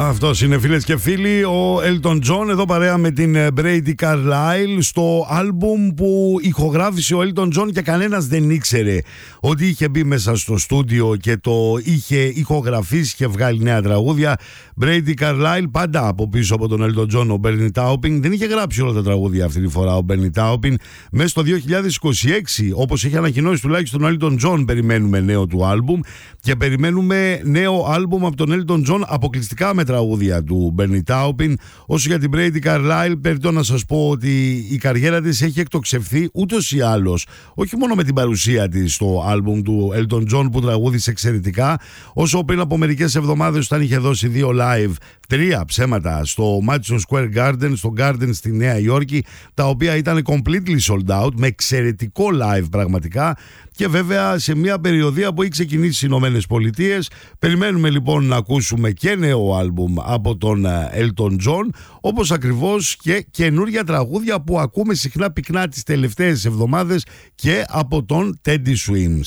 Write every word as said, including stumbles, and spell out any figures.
Αυτός είναι, φίλες και φίλοι, ο Elton John εδώ παρέα με την Brady Carlile στο άλμπουμ που ηχογράφησε ο Elton John και κανένας δεν ήξερε ότι είχε μπει μέσα στο στούντιο και το είχε ηχογραφήσει και βγάλει νέα τραγούδια. Brady Carlile, πάντα από πίσω από τον Elton John ο Bernie Taupin. Δεν είχε γράψει όλα τα τραγούδια αυτή τη φορά ο Bernie Taupin. Μέσα στο δύο χιλιάδες είκοσι έξι, όπως είχε ανακοινώσει τουλάχιστον ο Elton John, περιμένουμε νέο του άλμπουμ και περιμένουμε νέο άλμπουμ από τον Elton John αποκλειστικά με τραγούδια του Bernie Taupin. Όσο για την Brady Carlile, περιττώ να σας πω ότι η καριέρα της έχει εκτοξευθεί ούτως ή άλλως, όχι μόνο με την παρουσία της στο άλμπουμ του Elton John που τραγούδισε εξαιρετικά, όσο πριν από μερικές εβδομάδες όταν είχε δώσει δύο live, τρία ψέματα στο Madison Square Garden, στο Garden στη Νέα Υόρκη, τα οποία ήταν completely sold out, με εξαιρετικό live πραγματικά. Και βέβαια σε μια περιοδία που έχει ξεκινήσει στις Ηνωμένες Πολιτείες. Περιμένουμε λοιπόν να ακούσουμε και νέο άλμπουμ από τον Elton John, όπως ακριβώς και καινούργια τραγούδια που ακούμε συχνά πυκνά τις τελευταίες εβδομάδες και από τον Teddy Swims.